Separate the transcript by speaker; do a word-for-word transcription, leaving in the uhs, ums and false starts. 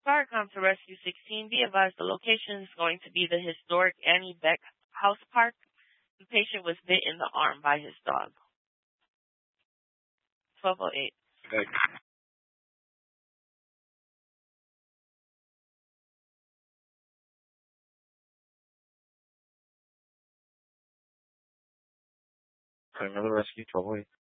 Speaker 1: Car come to rescue sixteen. Be advised the location is going to be the historic Annie Beck House Park. The patient was bit in the arm by his dog. twelve oh eight.
Speaker 2: Okay. Another rescue, twelve oh eight.